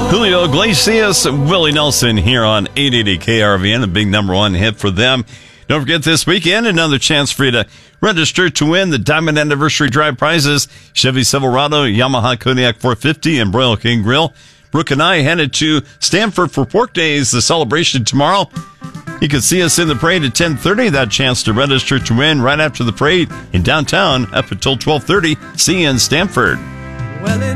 Julio Iglesias, Willie Nelson here on 880 KRVN, the big number one hit for them. Don't forget this weekend, another chance for you to register to win the Diamond Anniversary Drive prizes. Chevy Silverado, Yamaha Kodiak 450, and Broil King Grill. Brooke and I headed to Stanford for Pork Days, the celebration tomorrow. You can see us in the parade at 10:30. That chance to register to win right after the parade in downtown up until 12:30. See you in Stanford.